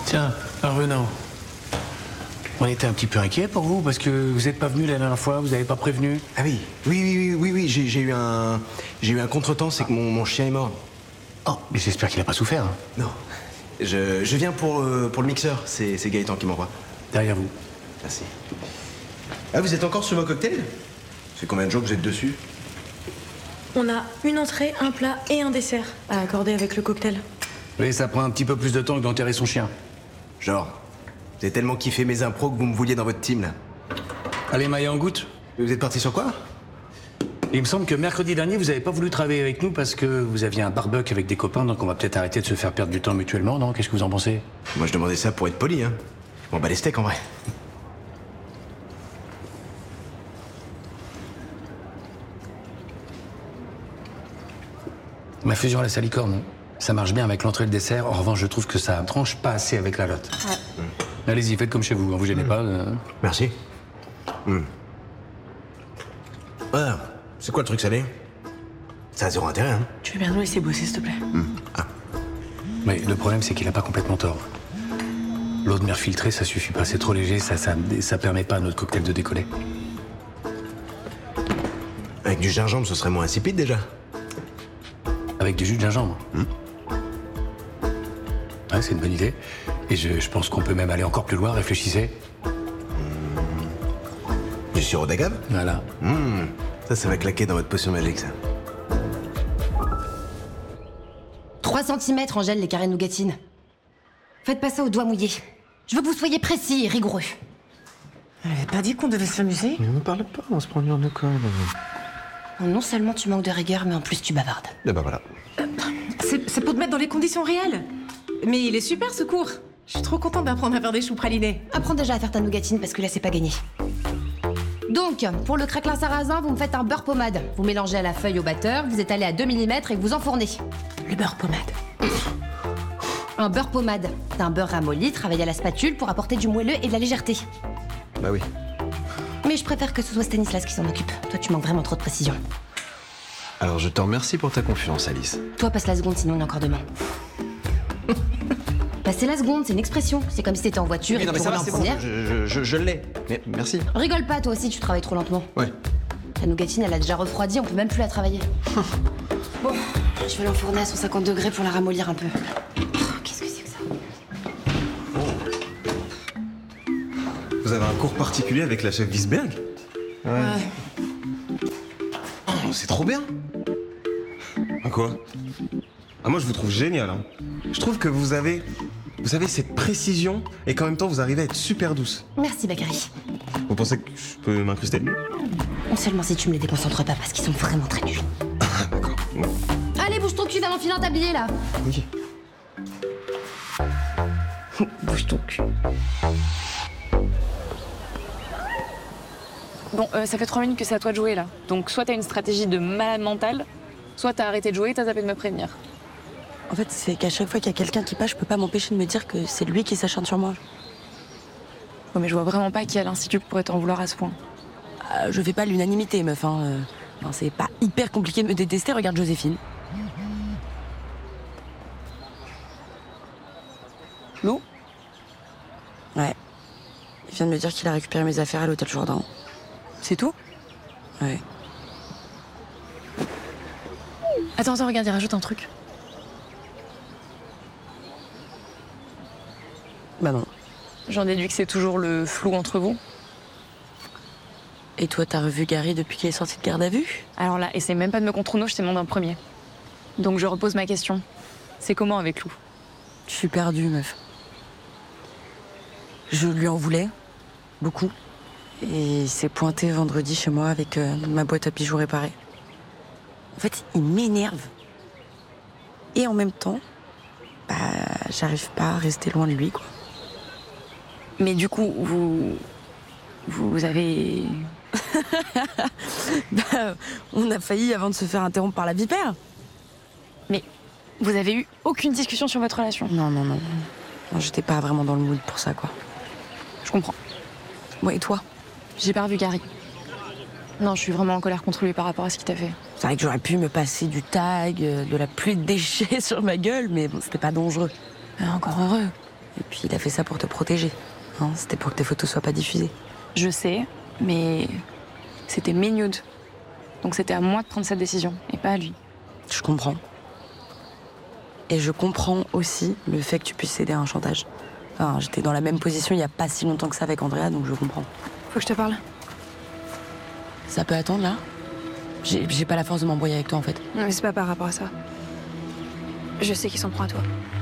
Tiens, revenant. On était un petit peu inquiets pour vous parce que vous n'êtes pas venu la dernière fois, vous n'avez pas prévenu. Ah oui, j'ai eu un contretemps, c'est que mon chien est mort. Oh, mais j'espère qu'il n'a pas souffert. Hein. Non. Je viens pour le mixeur, c'est Gaëtan qui m'envoie. Derrière vous. Merci. Ah, vous êtes encore sur vos cocktails? C'est combien de jours que vous êtes dessus? On a une entrée, un plat et un dessert à accorder avec le cocktail. Oui, ça prend un petit peu plus de temps que d'enterrer son chien. Genre, vous avez tellement kiffé mes impros que vous me vouliez dans votre team, là. Allez, Maya, en goutte. Vous êtes parti sur quoi? Il me semble que mercredi dernier, vous n'avez pas voulu travailler avec nous parce que vous aviez un barbecue avec des copains, donc on va peut-être arrêter de se faire perdre du temps mutuellement, non? Qu'est-ce que vous en pensez? Moi, je demandais ça pour être poli, hein. Bon, bah, les steaks, en vrai. Ma fusion à la salicorne, ça marche bien avec l'entrée et le dessert. En revanche, je trouve que ça tranche pas assez avec la lotte. Ouais. Allez-y, faites comme chez vous, hein, vous gênez pas. Merci. Ah, c'est quoi le truc salé? Ça a zéro intérêt, hein. Tu veux bien nous laisser bosser, s'il te plaît? Mais le problème, c'est qu'il a pas complètement tort. L'eau de mer filtrée, ça suffit pas, c'est trop léger, ça permet pas à notre cocktail de décoller. Avec du gingembre, ce serait moins insipide, déjà. Avec du jus de gingembre. Ouais, c'est une bonne idée. Et je pense qu'on peut même aller encore plus loin, réfléchissez. Du sirop d'agave? Voilà. Ça va claquer dans votre potion magique, ça. 3 cm en gel les carrés de nougatine. Faites pas ça aux doigts mouillés. Je veux que vous soyez précis et rigoureux. Elle avait pas dit qu'on devait s'amuser? Mais on ne parle pas, on se prend en de quoi. Non seulement tu manques de rigueur, mais en plus tu bavardes. Et ben voilà. C'est pour te mettre dans les conditions réelles. Mais il est super, ce cours. Je suis trop contente d'apprendre à faire des choux pralinés. Apprends déjà à faire ta nougatine parce que là c'est pas gagné. Donc, pour le craquelin sarrasin, vous me faites un beurre pommade. Vous mélangez à la feuille au batteur, vous étalez à 2 mm et vous enfournez. Le beurre pommade. Un beurre pommade. C'est un beurre ramolli, travaillé à la spatule pour apporter du moelleux et de la légèreté. Bah oui. Mais je préfère que ce soit Stanislas qui s'en occupe. Toi, tu manques vraiment trop de précision. Alors je te remercie pour ta confiance, Alice. Toi, passe la seconde, sinon on est encore demain. Passer la seconde, c'est une expression. C'est comme si t'étais en voiture et que tu roulais en première. Je l'ai. Mais merci. Rigole pas, toi aussi, tu travailles trop lentement. Ouais. La nougatine, elle a déjà refroidi, on peut même plus la travailler. Bon, je vais l'enfourner à 150 degrés pour la ramollir un peu. Oh, qu'est-ce que c'est que ça? Vous avez un cours particulier avec la chef Wiesberg? Ouais. Oh, c'est trop bien. À quoi? Ah, moi je vous trouve génial. Hein. Je trouve que vous avez cette précision et qu'en même temps vous arrivez à être super douce. Merci, Bakary. Vous pensez que je peux m'incruster? Seulement si tu me les déconcentres pas, parce qu'ils sont vraiment très nuls. Ah, d'accord. Ouais. Allez, bouge ton cul, va m'enfiler un tablier, là. Ok. Bouge ton cul. Bon, ça fait 3 minutes que c'est à toi de jouer, là. Donc, soit t'as une stratégie de malade mental, soit t'as arrêté de jouer et t'as zappé de me prévenir. En fait, c'est qu'à chaque fois qu'il y a quelqu'un qui passe, je peux pas m'empêcher de me dire que c'est lui qui s'acharne sur moi. Ouais, mais je vois vraiment pas qui à l'Institut pourrait t'en vouloir à ce point. Je fais pas l'unanimité, meuf. Hein. Non, c'est pas hyper compliqué de me détester. Regarde Joséphine. Lou? Ouais. Il vient de me dire qu'il a récupéré mes affaires à l'hôtel Jourdain. C'est tout? Ouais. Attends, regarde, il rajoute un truc. Bah non. J'en déduis que c'est toujours le flou entre vous. Et toi, t'as revu Gary depuis qu'il est sorti de garde à vue? Alors là, essaie même pas de me contourner, je t'ai demandé en premier. Donc je repose ma question. C'est comment avec Lou? Je suis perdue, meuf. Je lui en voulais. Beaucoup. Et il s'est pointé vendredi chez moi avec ma boîte à bijoux réparée. En fait, il m'énerve. Et en même temps, bah, j'arrive pas à rester loin de lui, quoi. Mais du coup, vous avez... Bah, on a failli avant de se faire interrompre par la vipère. Mais vous avez eu aucune discussion sur votre relation? Non. Non, j'étais pas vraiment dans le mood pour ça, quoi. Je comprends. Bon, et toi? J'ai pas revu Gary. Non, je suis vraiment en colère contre lui par rapport à ce qu'il t'a fait. C'est vrai que j'aurais pu me passer du tag, de la pluie de déchets sur ma gueule, mais bon, c'était pas dangereux. Encore heureux. Et puis il a fait ça pour te protéger. Hein, c'était pour que tes photos soient pas diffusées. Je sais, mais c'était mes nudes. Donc c'était à moi de prendre cette décision, et pas à lui. Je comprends. Et je comprends aussi le fait que tu puisses céder à un chantage. Enfin, j'étais dans la même position il y a pas si longtemps que ça avec Andrea, donc je comprends. Faut que je te parle. Ça peut attendre, là? J'ai pas la force de m'embrouiller avec toi, en fait. Non, mais c'est pas par rapport à ça. Je sais qu'ils s'en prend à toi.